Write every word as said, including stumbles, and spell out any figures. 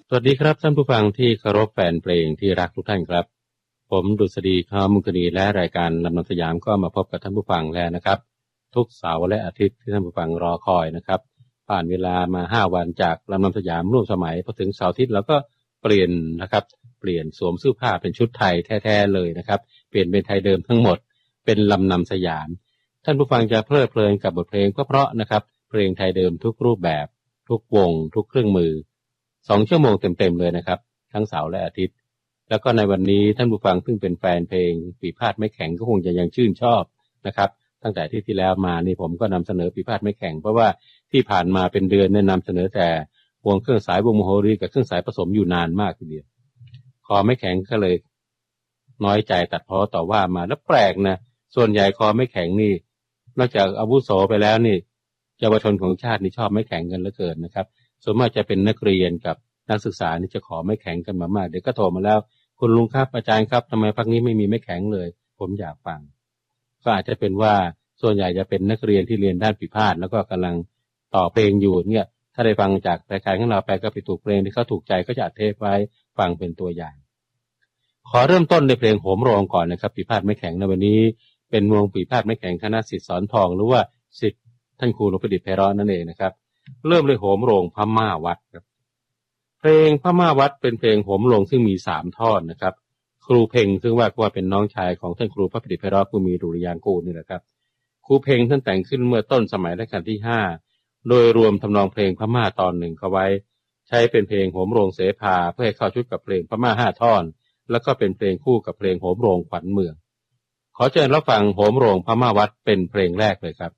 สวัสดีครับท่านผู้ฟังที่เคารพแฟนเพลงที่รักทุกท่านครับผมดุษฎีค้ามุขนีและรายการลำนำสยามก็มาพบกับท่านผู้ฟังแล้วนะครับทุกเสาร์และอาทิตย์ที่ท่านผู้ฟังรอคอยนะครับผ่านเวลามาห้าวันจากลำนำสยามร่วมสมัยพอถึงเสาร์อาทิตย์เราก็เปลี่ยนนะครับเปลี่ยนสวมเสื้อผ้าเป็นชุดไทยแท้ๆเลยนะครับเปลี่ยนเป็นไทยเดิมทั้งหมดเป็นลำนำสยามท่านผู้ฟังจะเพลิดเพลินกับบทเพลงเพราะๆนะครับเพลงไทยเดิมทุกรูปแบบทุกวงทุกเครื่องมือสองชั่วโมงเต็มๆเลยนะครับทั้งเสาร์และอาทิตย์แล้วก็ในวันนี้ท่านผู้ฟังซึ่งเป็นแฟนเพลงปีพาดไม้แข็งก็คงจะยังชื่นชอบนะครับตั้งแต่ที่ที่แล้วมานี่ผมก็นำเสนอปีพาดไม้แข็งเพราะว่าที่ผ่านมาเป็นเดือนเนี่ยนำเสนอแต่วงเครื่องสายวงโมโหรีกับเครื่องสายผสมอยู่นานมากทีเดียวคอไม้แข็งก็เลยน้อยใจตัดพ้อต่อว่ามาแล้วแปลกนะส่วนใหญ่คอไม้แข็งนี่นอกจากอาวุโสไปแล้วนี่เยาวชนของชาตินี่ชอบไม้แข็งกันเหลือเกินนะครับส่วนมากจะเป็นนักเรียนกับนักศึกษานี่จะขอไม้แข็งกันมามากเดี๋ยวก็โทรมาแล้วคุณลุงครับอาจารย์ครับทำไมพักนี้ไม่มีไม้แข็งเลยผมอยากฟังก็อาจจะเป็นว่าส่วนใหญ่จะเป็นนักเรียนที่เรียนด้านปีพาทย์แล้วก็กำลังต่อเพลงอยู่เนี่ยถ้าได้ฟังจากรายการของเราไปก็ไปถูกเพลงที่เขาถูกใจก็จะอัดเทปไว้ฟังเป็นตัวอย่างขอเริ่มต้นในเพลงโหมโรงก่อนนะครับปีพาทย์ไม้แข็งในวันนี้เป็นวงปีพาทย์ไม้แข็งคณะศิษย์สอนทองหรือว่าศิษย์ท่านครูหลวงประดิษฐ์ไพเราะนั่นเองนะครับเริ่มเลยโหมโรงพม่าวัดครับเพลงพม่าวัดเป็นเพลงโหมโรงซึ่งมีสามท่อนนะครับครูเพ่งซึ่งว่าว่าเป็นน้องชายของท่านครูพระประดิษฐ์ไพเราะผู้มีดุริยางกูลนี่แหละครับครูเพ่งท่านแต่งขึ้นเมื่อต้นสมัยรัชกาลที่ห้าโดยรวมทำนองเพลงพม่าตอนหนึ่งเข้าไว้ใช้เป็นเพลงโหมโรงเสภาเพื่อให้เข้าชุดกับเพลงพม่าห้าท่อนแล้วก็เป็นเพลงคู่กับเพลงโหมโรงขวัญเมืองขอเชิญรับฟังโหมโรงพม่าวัดเป็นเพลงแรกเลยครับ